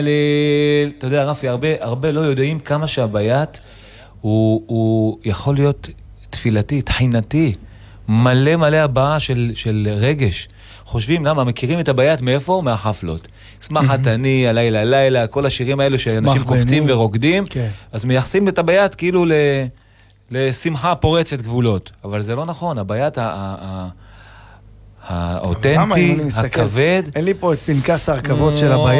אתה יודע, רפי, הרבה לא יודעים כמה שהבית הוא יכול להיות תפילתי, תחינתי, מלא הבאה של רגש. חושבים, למה? מכירים את הבית מאיפה? מהחפלות. שמחת אני, הלילה, כל השירים האלו שאנשים קופצים ורוקדים, אז מייחסים את הבית כאילו לשמחה פורצת גבולות. אבל זה לא נכון, הבית האותנטי, הכבד. אין לי פה את פנקס ההרכבות של הבית.